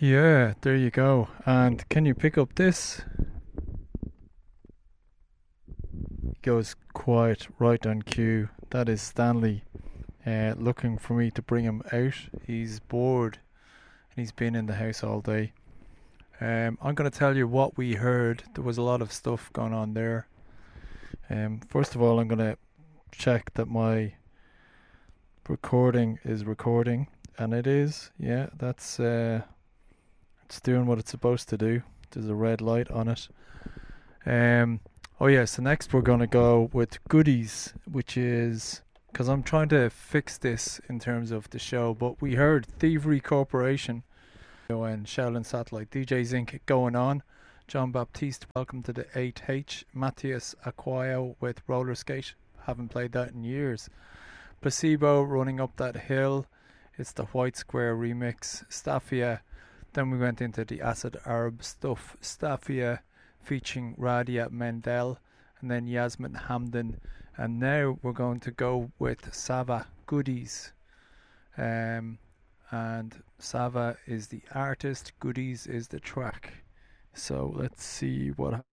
Yeah, there you go. And can you pick up this? He goes quiet right on cue. That is Stanley looking for me to bring him out. He's bored and he's been in the house all day. I'm going to tell you what we heard. There was a lot of stuff going on there. First of all, I'm going to check that my recording is recording, and it is. Yeah, that's it's doing what it's supposed to do. There's a red light on it. Oh yeah, so next we're going to go with goodies, which is because I'm trying to fix this in terms of the show, but we heard Thievery Corporation and Shaolin Satellite, DJ Zinc going on, John Baptiste, welcome to the 8H, Matthias Aquio with Roller Skate, haven't played that in years, Placebo, Running Up That Hill, it's the White Square remix, Staffia, then we went into the Acid Arab stuff, Staffia featuring Radia Mendel, and then Yasmin Hamden, and now we're going to go with Sava Goodies. And Sava is the artist, Goodies is the track. So let's see what